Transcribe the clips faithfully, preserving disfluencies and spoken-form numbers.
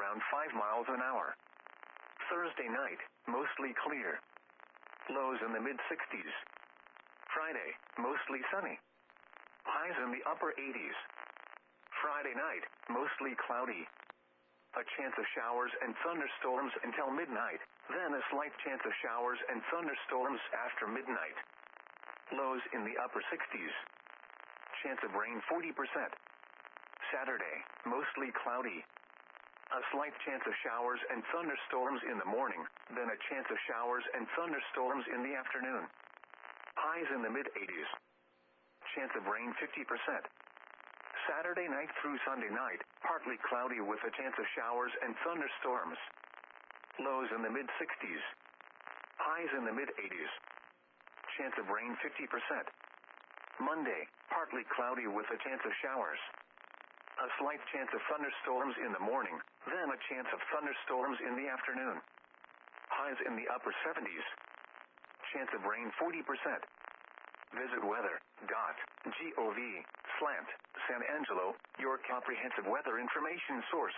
around five miles an hour. Thursday night, mostly clear. Lows in the mid sixties. Friday, mostly sunny. Highs in the upper eighties. Friday night, mostly cloudy. A chance of showers and thunderstorms until midnight, then a slight chance of showers and thunderstorms after midnight. Lows in the upper sixties. Chance of rain forty percent. Saturday, mostly cloudy. A slight chance of showers and thunderstorms in the morning, then a chance of showers and thunderstorms in the afternoon. Highs in the mid eighties. Chance of rain fifty percent. Saturday night through Sunday night, partly cloudy with a chance of showers and thunderstorms. Lows in the mid sixties. Highs in the mid eighties. Chance of rain fifty percent. Monday, partly cloudy with a chance of showers. A slight chance of thunderstorms in the morning, then a chance of thunderstorms in the afternoon. Highs in the upper seventies. Chance of rain forty percent. Visit weather dot gov slash San Angelo, your comprehensive weather information source.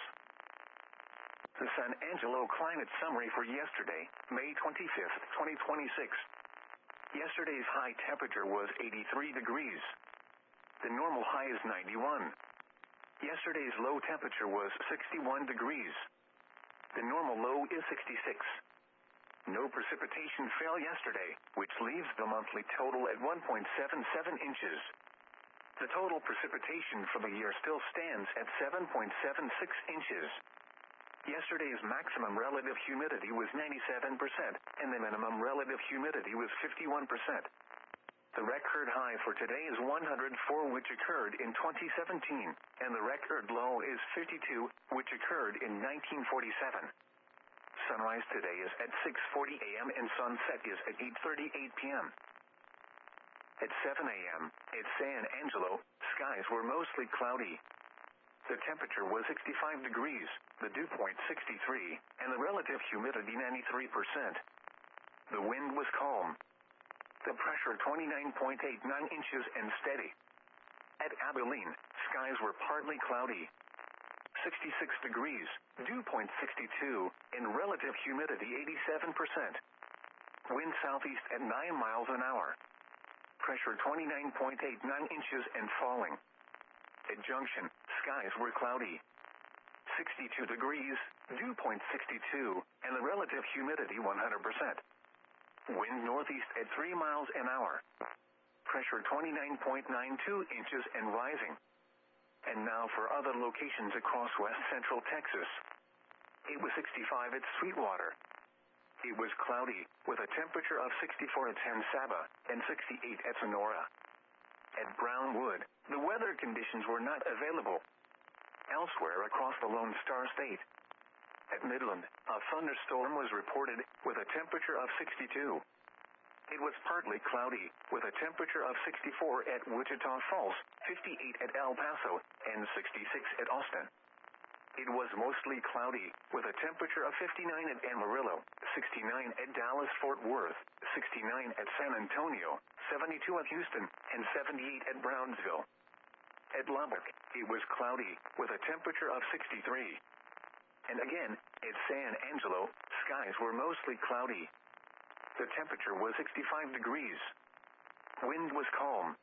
The San Angelo climate summary for yesterday, May twenty-fifth, twenty twenty-six. Yesterday's high temperature was eighty-three degrees. The normal high is ninety-one. Yesterday's low temperature was sixty-one degrees. The normal low is sixty-six. No precipitation fell yesterday, which leaves the monthly total at one point seven seven inches. The total precipitation for the year still stands at seven point seven six inches. Yesterday's maximum relative humidity was ninety-seven percent, and the minimum relative humidity was fifty-one percent. The record high for today is one hundred four, which occurred in twenty seventeen, and the record low is fifty-two, which occurred in nineteen forty-seven. Sunrise today is at six forty a m and sunset is at eight thirty-eight p m At seven a m at San Angelo, skies were mostly cloudy. The temperature was sixty-five degrees, the dew point sixty-three, and the relative humidity ninety-three percent. The wind was calm. The pressure twenty-nine point eight nine inches and steady. At Abilene, skies were partly cloudy. sixty-six degrees, dew point sixty-two, and relative humidity eighty-seven percent. Wind southeast at nine miles an hour. Pressure twenty-nine point eight nine inches and falling. At Junction, skies were cloudy. sixty-two degrees, dew point sixty-two, and the relative humidity one hundred percent. Wind northeast at three miles an hour. Pressure twenty-nine point nine two inches and rising. And now for other locations across west central Texas. It was sixty-five at Sweetwater. It was cloudy, with a temperature of sixty-four at San Saba, and sixty-eight at Sonora. At Brownwood, the weather conditions were not available. Elsewhere across the Lone Star State. At Midland, a thunderstorm was reported, with a temperature of sixty-two. It was partly cloudy, with a temperature of sixty-four at Wichita Falls, fifty-eight at El Paso, and sixty-six at Austin. It was mostly cloudy, with a temperature of fifty-nine at Amarillo, sixty-nine at Dallas-Fort Worth, sixty-nine at San Antonio, seventy-two at Houston, and seventy-eight at Brownsville. At Lubbock, it was cloudy, with a temperature of sixty-three. And again, at San Angelo, skies were mostly cloudy. The temperature was sixty-five degrees. Wind was calm.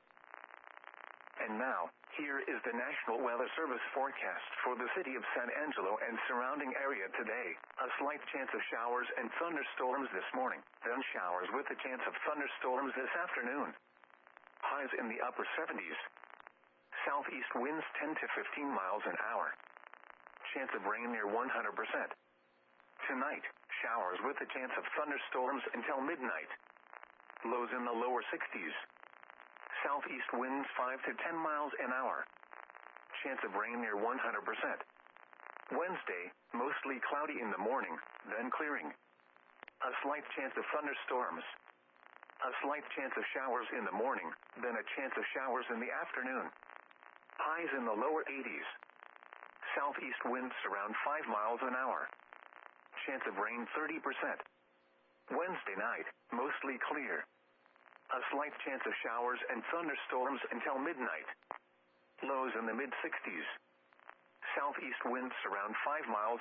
And now, here is the National Weather Service forecast for the city of San Angelo and surrounding area today. A slight chance of showers and thunderstorms this morning, then showers with a chance of thunderstorms this afternoon. Highs in the upper seventies. Southeast winds ten to fifteen miles an hour. Chance of rain near one hundred percent. Tonight, showers with a chance of thunderstorms until midnight. Lows in the lower sixties. Southeast winds five to ten miles an hour. Chance of rain near one hundred percent. Wednesday, mostly cloudy in the morning, then clearing. A slight chance of thunderstorms. A slight chance of showers in the morning, then a chance of showers in the afternoon. Highs in the lower eighties. Southeast winds around five miles an hour. Chance of rain thirty percent. Wednesday night, mostly clear. A slight chance of showers and thunderstorms until midnight. Lows in the mid sixties. Southeast winds around five miles